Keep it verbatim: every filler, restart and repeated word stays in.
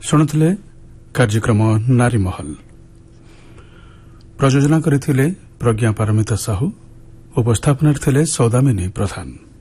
ଶୁଣୁଥିଲେ କାର୍ଯ୍ୟକ୍ରମ ନାରୀ ମହଲ। ପ୍ରଯୋଜନା କରିଥିଲେ ପ୍ରଜ୍ଞା ପାରମିତା ସାହୁ। ଉପସ୍ଥାପନାରେ ଥିଲେ ସୌଦାମିନୀ ପ୍ରଧାନ।